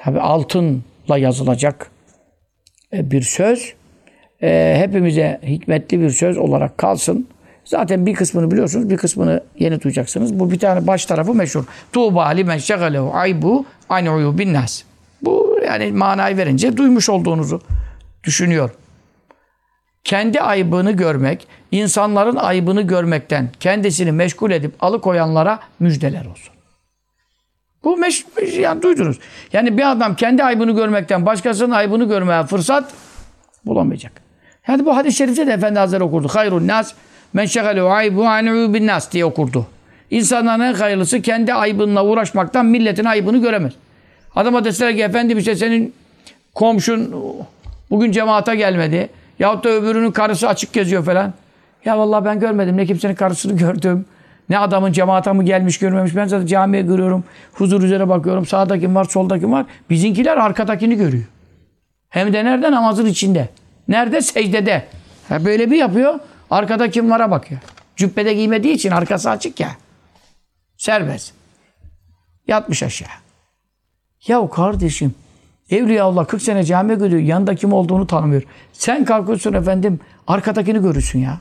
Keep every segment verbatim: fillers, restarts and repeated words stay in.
tabii altınla yazılacak bir söz. E, hepimize hikmetli bir söz olarak kalsın. Zaten bir kısmını biliyorsunuz, bir kısmını yeni duyacaksınız. Bu bir tane baş tarafı meşhur. Tuğba limen şegalehu aybu an uyubin nas. Bu yani manayı verince duymuş olduğunuzu düşünüyor. Kendi aybını görmek, insanların aybını görmekten kendisini meşgul edip alıkoyanlara müjdeler olsun. Bu meş, yani duydunuz. Yani bir adam kendi aybını görmekten başkasının aybını görmeye fırsat bulamayacak. Yani bu hadis-i şerifte de Efendi Hazretleri okurdu. Hayrun nas men şegalehu aybu an uyubin nas diye okurdu. İnsanların en hayırlısı kendi aybınla uğraşmaktan milletin aybını göremez. Adama deseler ki efendim işte senin komşun bugün cemaate gelmedi. Yahut da öbürünün karısı açık geziyor falan. Ya vallahi ben görmedim. Ne kimsenin karısını gördüm. Ne adamın cemaate mi gelmiş görmemiş. Ben zaten camiye görüyorum. Huzur üzere bakıyorum. Sağda kim var, solda kim var. Bizimkiler arkadakini görüyor. Hem de nerede? Namazın içinde. Nerede? Secdede. Ha böyle bir yapıyor. Arkada kim vara bakıyor. Cübbede giymediği için arkası açık ya. Serbest. Yatmış aşağı. Ya kardeşim, Evliyaullah kırk sene camiye gidiyor. Yanında kim olduğunu tanımıyor. Sen kalkıyorsun efendim, arkadakini görürsün ya.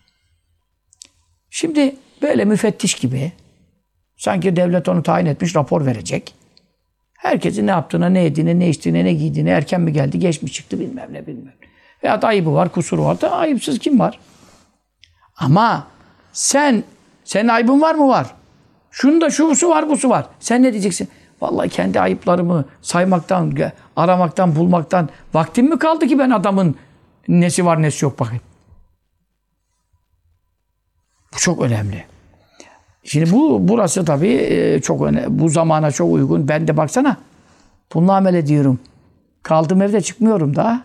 Şimdi böyle müfettiş gibi, sanki devlet onu tayin etmiş, rapor verecek. Herkesin ne yaptığına, ne yediğine, ne içtiğine, ne giydiğine, erken mi geldi, geç mi çıktı bilmem ne bilmem. Veyahut ayıbı var, kusuru var da ayıpsız kim var? Ama sen, senin ayıbın var mı? Var. Şunun da şusu var, busu var. Sen ne diyeceksin? Vallahi kendi ayıplarımı saymaktan, aramaktan, bulmaktan vaktim mi kaldı ki ben adamın nesi var, nesi yok bakayım. Bu çok önemli. Şimdi bu burası tabii çok önemli. Bu zamana çok uygun. Ben de baksana. Bununla amel ediyorum. Kaldım evde çıkmıyorum daha.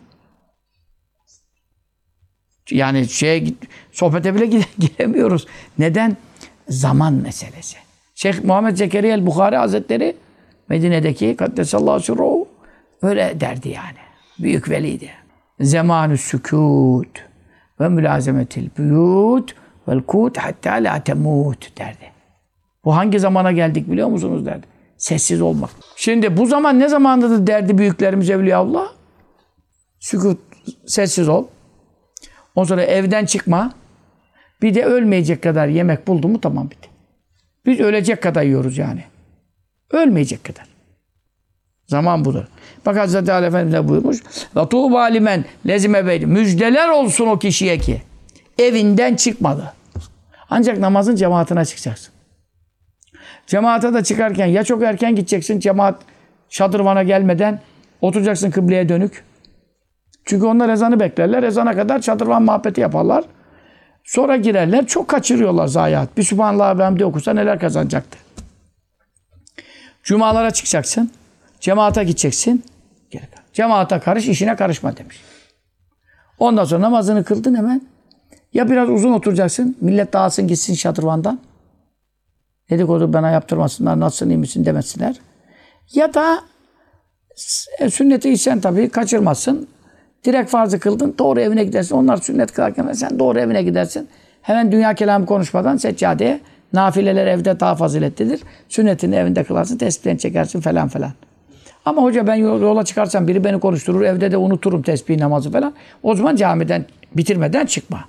Yani şeye sohbete bile giremiyoruz. Neden? Zaman meselesi. Şeyh Muhammed Zekeriya el-Bukhari Hazretleri Medine'deki Kaddesallahu sirruhu öyle derdi yani. Büyük veliydi. Zemanü sükût ve mülazemetil buyut vel kut hatta la temut derdi. Bu hangi zamana geldik biliyor musunuz derdi. Sessiz olmak. Şimdi bu zaman ne zamandadır derdi büyüklerimiz Evliyaullah? Sükût, sessiz ol. Ondan sonra evden çıkma. Bir de ölmeyecek kadar yemek buldun mu tamam bitti. Biz ölecek kadar yiyoruz yani. Ölmeyecek kadar. Zaman budur. Bak Hazreti Ali Efendimiz de buyurmuş. Ve tuğba limen lezime beydi. Müjdeler olsun o kişiye ki evinden çıkmadı. Ancak namazın cemaatine çıkacaksın. Cemaate de çıkarken ya çok erken gideceksin. Cemaat şadırvana gelmeden oturacaksın kıbleye dönük. Çünkü onlar ezanı beklerler. Ezana kadar şadırvan muhabbeti yaparlar. Sonra girerler. Çok kaçırıyorlar zayiat. Bir Sübhanallah ve Hamdi okusa neler kazanacaktı. Cumalara çıkacaksın. Cemaate gideceksin. Cemaate karış, işine karışma demiş. Ondan sonra namazını kıldın hemen. Ya biraz uzun oturacaksın. Millet dağılsın gitsin şadırvandan. Dedikodu bana yaptırmasınlar. Nasılsın, iyi misin demesinler. Ya da sünneti sen tabii kaçırmazsın. Direkt farzı kıldın. Doğru evine gidersin. Onlar sünnet kılarken sen doğru evine gidersin. Hemen dünya kelamı konuşmadan seccadeye. Nafileler evde daha faziletlidir. Sünnetini evinde kılarsın. Tesbihini çekersin falan falan. Ama hoca ben yola çıkarsam biri beni konuşturur. Evde de unuturum tesbih namazı falan. O zaman camiden bitirmeden çıkma.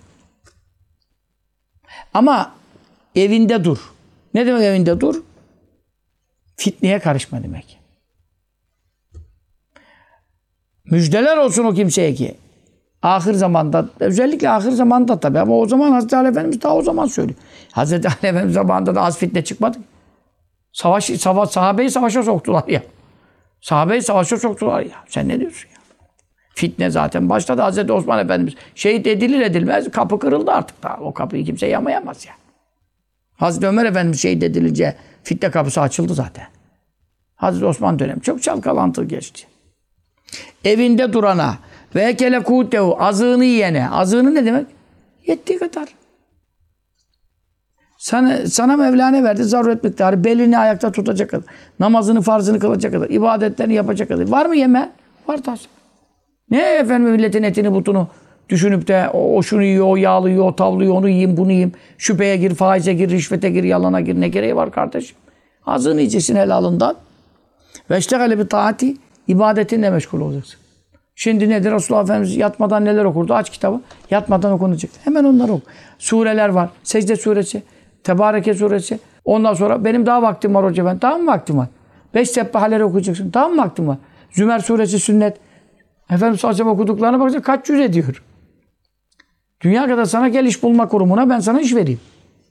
Ama evinde dur. Ne demek evinde dur? Fitneye karışma demek. Müjdeler olsun o kimseye ki. Ahir zamanda, özellikle ahir zamanda tabii ama o zaman Hazreti Ali Efendimiz daha o zaman söylüyor. Hazreti Ali Efendimiz zamanında da az fitne çıkmadı. Savaş, savaş, sahabeyi savaşa soktular ya. Sahabeyi savaşa soktular ya. Sen ne diyorsun ya? Fitne zaten başladı. Hazreti Osman Efendimiz şehit edilir edilmez kapı kırıldı artık daha. O kapıyı kimse yamayamaz ya. Hazreti Ömer Efendimiz şehit edilince fitne kapısı açıldı zaten. Hazreti Osman dönemi çok çalkalantı geçti. Evinde durana ve ekele kutehu azığını yiyene. Azığını ne demek? Yettiği kadar. Sana, sana Mevla ne verdi? Zaruret miktarı. Belini ayakta tutacak kadar. Namazını, farzını kılacak kadar. İbadetlerini yapacak kadar. Var mı yeme? Var taş. Ne efendim milletin etini butunu düşünüp de o, o şunu yiyor, o yağlı yiyor, o tavlı yiyor, onu yiyeyim, bunu yiyeyim. Şüpheye gir, faize gir, rişvete gir, yalana gir. Ne gereği var kardeşim? Azığını yiyeceksin helalından. Ve iştegale bi taati. ibadetinle meşgul olacaksın. Şimdi nedir? Resulullah Efendimiz yatmadan neler okurdu? Aç kitabı. Yatmadan okunacak. Hemen onları oku. Sureler var. Secde suresi, Tebareke suresi. Ondan sonra benim daha vaktim var hoca ben. Daha mı vaktim var? Beş sebbahaleri okuyacaksın. Daha mı vaktim var? Zümer suresi sünnet. Efendimiz sallallahu aleyhi ve sellem okuduklarına bakacaksın. Kaç yüz ediyor? Dünya kadar sana gel iş bulma kurumuna ben sana iş vereyim.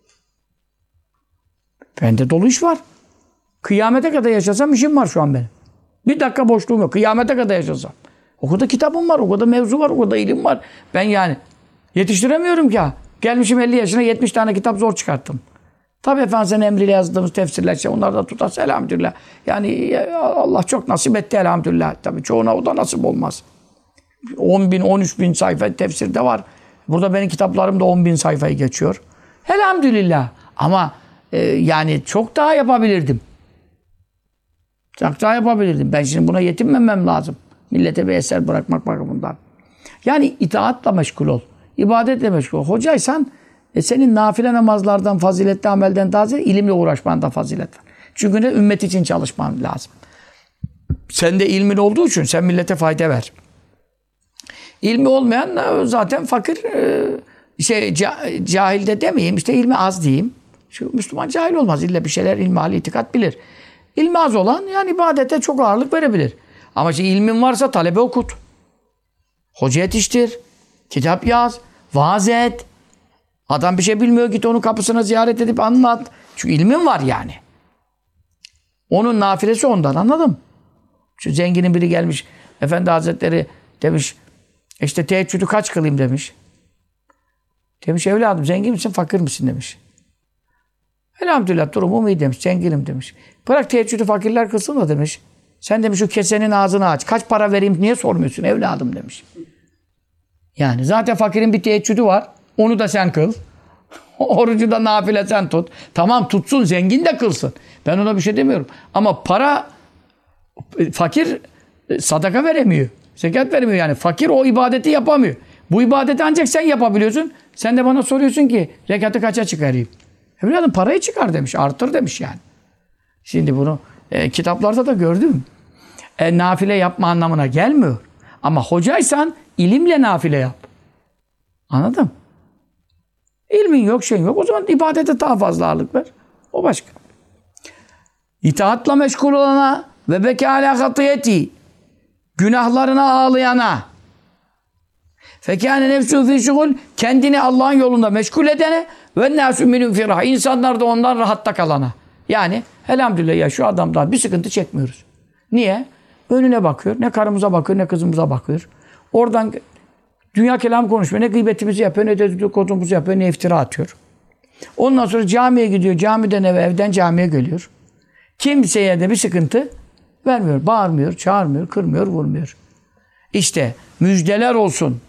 Bende dolu iş var. Kıyamete kadar yaşasam işim var şu an benim. Bir dakika boşluğum yok. Kıyamete kadar yaşasam. O kadar kitabım var, o kadar mevzu var, o kadar ilim var. Ben yani yetiştiremiyorum ki ha. Gelmişim elli yaşına yetmiş tane kitap zor çıkarttım. Tabii Efendimiz'in emriyle yazdığımız tefsirler, şey, onlar da tutarsa elhamdülillah. Yani Allah çok nasip etti elhamdülillah. Tabii çoğuna o da nasip olmaz. on bin, on üç bin sayfa tefsir de var. Burada benim kitaplarım da on bin sayfayı geçiyor. Elhamdülillah. Ama e, yani çok daha yapabilirdim. Çok daha yapabilirdim. Ben şimdi buna yetinmemem lazım. Millete bir eser bırakmak bakımından. Yani itaatla meşgul ol. İbadetle meşgul ol. Hocaysan e, senin nafile namazlardan, faziletli amelden daha ziyade ilimle uğraşmandan fazilet var. Çünkü ne? Ümmet için çalışman lazım. Sen de ilmin olduğu için sen millete fayda ver. İlmi olmayan zaten fakir, şey cahil de demeyeyim, işte ilmi az diyeyim. Şu Müslüman cahil olmaz. İlla bir şeyler ilmi, hal, itikat bilir. İlmi az olan yani ibadete çok ağırlık verebilir. Ama işte ilmin varsa talebe okut. Hoca yetiştir. Kitap yaz. Vaaz et. Adam bir şey bilmiyor, git onun kapısına ziyaret edip anlat. Çünkü ilmin var yani. Onun nafilesi ondan, anladın mı? Şu zenginin biri gelmiş. Efendi Hazretleri demiş, işte teheccüdü kaç kılayım demiş. Demiş evladım zengin misin, fakir misin demiş. Elhamdülillah durumum iyi demiş, zenginim demiş. Bırak teheccüdü fakirler kılsın da demiş. Sen demiş şu kesenin ağzını aç. Kaç para vereyim niye sormuyorsun evladım demiş. Yani zaten fakirin bir teheccüdü var. Onu da sen kıl. Orucu da nafile sen tut. Tamam tutsun, zengin de kılsın. Ben ona bir şey demiyorum. Ama para, fakir sadaka veremiyor. Zekat veremiyor yani. Fakir o ibadeti yapamıyor. Bu ibadeti ancak sen yapabiliyorsun. Sen de bana soruyorsun ki rekatı kaça çıkarayım? Evladım parayı çıkar demiş. Artır demiş yani. Şimdi bunu e, kitaplarda da gördüm. E, nafile yapma anlamına gelmiyor. Ama hocaysan ilimle nafile yap. Anladın mı? İlmin yok, şeyin yok. O zaman ibadete daha fazla ağırlık ver. O başka. İtaatla meşgul olana ve bekâlâ hatiyeti, günahlarına ağlayana, fekâne nefsû fî şugul, kendini Allah'ın yolunda meşgul edene ve nâsû minû firâh, insanlar da ondan rahatta kalana. Yani elhamdülillah ya şu adamdan bir sıkıntı çekmiyoruz. Niye? Önüne bakıyor. Ne karımıza bakıyor, ne kızımıza bakıyor. Oradan dünya kelamı konuşmuyor. Ne gıybetimizi yapıyor, ne dedikodumuzu yapıyor, ne iftira atıyor. Ondan sonra camiye gidiyor. Camiden eve, evden camiye geliyor. Kimseye de bir sıkıntı vermiyor. Bağırmıyor, çağırmıyor, kırmıyor, vurmuyor. İşte müjdeler olsun.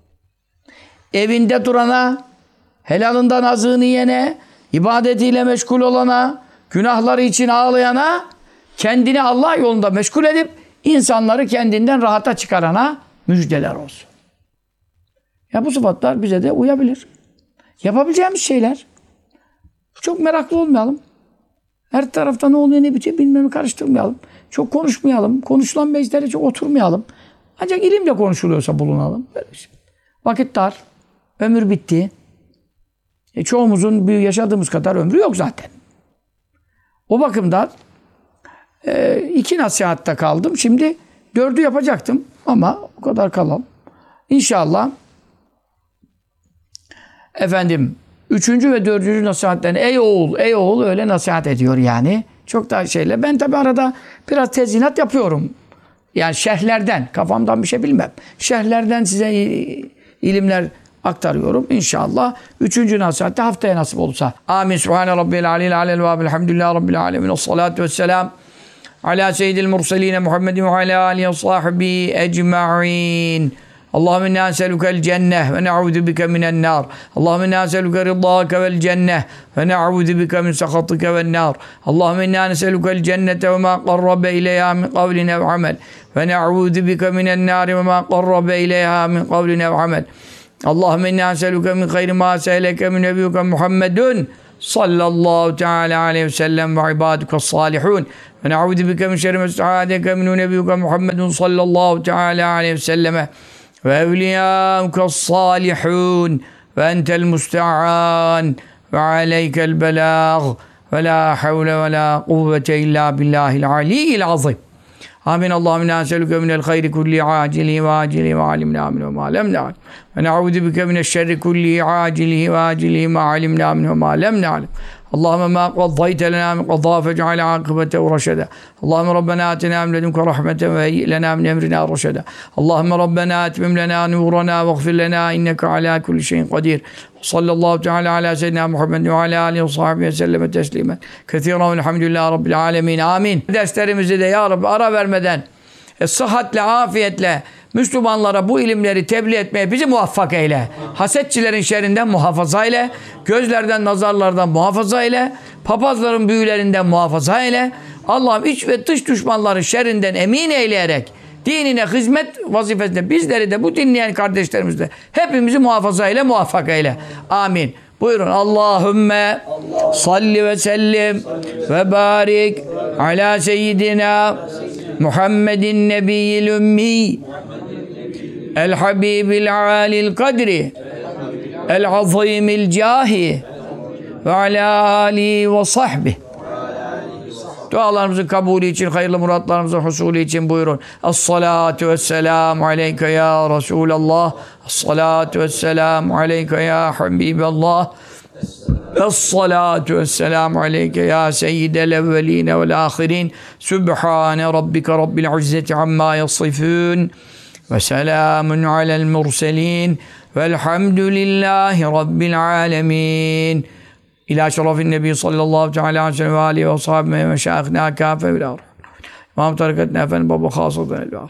Evinde durana, helalından azığını yene, ibadetiyle meşgul olana, günahları için ağlayana, kendini Allah yolunda meşgul edip insanları kendinden rahata çıkarana müjdeler olsun. Ya bu sıfatlar bize de uyabilir. Yapabileceğimiz şeyler. Çok meraklı olmayalım. Her tarafta ne oluyor ne bitiyor bilmemi karıştırmayalım. Çok konuşmayalım. Konuşulan meclislere çok oturmayalım. Ancak ilimle konuşuluyorsa bulunalım. Şey. Vakit dar. Ömür bitti. E çoğumuzun bir yaşadığımız kadar ömrü yok zaten. O bakımdan e, iki nasihatta kaldım. Şimdi dördü yapacaktım ama o kadar kalalım. İnşallah efendim üçüncü ve dördüncü nasihatlerini ey oğul, ey oğul öyle nasihat ediyor yani. Çok daha şeyle. Ben tabi arada biraz tezyinat yapıyorum. Yani şerhlerden, kafamdan bir şey bilmem. Şerhlerden size ilimler aktarıyorum inşallah. Üçüncü nasihatte haftaya nasip olursa. Amin. Subhane Rabbil aleyhi aleyhi ve elhamdülillahi Rabbil alemin. Esselatu vesselam. Ala seyyidil murseline Muhammedin ve ala alihi ve sahbihi ecma'in. Allahümme inna neselukel cenneh ve ne'udhu bike minen nar. Allahümme inna neseluke rıdâke vel cenneh ve ne'udhu bike min sakhatike vel nar. Allahümme inna neselukel cennete ve ma qarrabe ileyha min kavlin ev amel. Ve ne'udhu bike minen nar ve ma qarrabe ileyha min kavlin ev amel. Allahümme inna neseluke min hayri ma se'eleke min nebiyyuke Muhammedun sallallahu teala aleyhi ve sellem ve ibadukas salihun ve na'udhu bike min şerri ma ista'adeke min nebiyyike Muhammedun sallallahu teala aleyhi ve selleme ve evliyâukas salihun ve entel musta'an ve aleykel belâg ve la havle ve la kuvvete illa billahil aliyyil azim. Amin. Allahümme inna nes'eluke minel hayri kulli acilihi ve acilihi ve alimna minhu ve ma lem na'lem. Ve na'udhu bike mineşşerri kulli acilihi ve acilihi ve alimna minhu ve ma lem na'lem. Allahümme ma qaddayte lena min qadâ fec'ale âkıbetehu raşeda. Allahümme Rabbena atina min ledunke rahmeten ve heyyi lena min emrina raşeda. Allahümme Rabbena etmim lena nurana ve gfir lena inneke alâ kulli şeyin kadir. Sallallahu teala ala seyyidina Muhammed ve ala alihi ve sahbihi ve selleme teslimen. Kethiren velhamdülillahi rabbil alemin. Amin. Derslerimizi de ya Rabbi ara vermeden e, sıhhatle, afiyetle Müslümanlara bu ilimleri tebliğ etmeye bizi muvaffak eyle. Hasetçilerin şerrinden muhafaza eyle. Gözlerden, nazarlardan muhafaza eyle. Papazların büyülerinden muhafaza eyle. Allah'ım iç ve dış düşmanların şerrinden emin eyleyerek dinine hizmet vazifesinde bizleri de bu dinleyen kardeşlerimiz de hepimizi muhafaza eyle, muvaffak eyle. Amin. Buyurun. Allahümme salli ve sellim ve barik ala seyyidina Muhammedin nebiyyil ümmi el habibil alil kadri el azimil cahi ve ala alihi ve sahbihi. Dualarımızın kabulü için, hayırlı muratlarımızın husulü için buyurun. Es-salatu vesselamu aleyke ya Resulallah. Es-salatu vesselamu aleyke ya Habiballah. Es-salatu vesselamu aleyke ya seyyidel evveline vel ahirin. Sübhane rabbike rabbil izzeti amma yasifun. Ve selamun alel murselin. Velhamdülillahi rabbil alemin. İlâ şerefin nebi sallallahu teala aleyhi ve sellem ve aleyhi ve sahibi ve meşâihna kâfe ve lâruh. İmam tarikatına efendim baba khâsadan el-vâruh.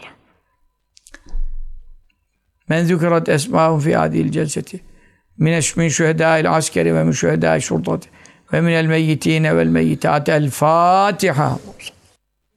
Men zükrat esmâhum fî âdîl celseti. Mineş min şühedâil askeri ve min şühedâil şurtati. Ve minel meyyitîne vel meyyitâti. El-Fâtiha.